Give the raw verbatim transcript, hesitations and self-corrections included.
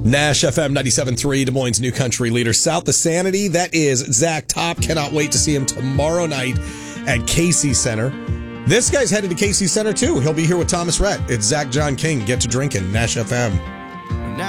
Nash F M ninety-seven point three, Des Moines' new country leader. South of Sanity, that is Zach Top. Cannot wait to see him tomorrow night at Casey Center. This guy's headed to Casey Center, too. He'll be here with Thomas Rhett. It's Zach John King. Get to drinking. Nash F M.